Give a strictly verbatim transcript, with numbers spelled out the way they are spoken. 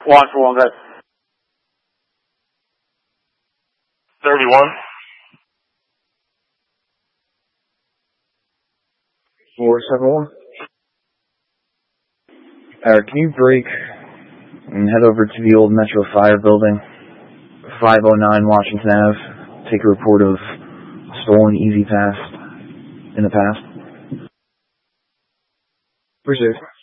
Watch for one, guys. thirty-one. four seven one. Uh, can you break and head over to the old Metro Fire building, five oh nine Washington Avenue, take a report of stolen Easy Pass in the past? Appreciate it.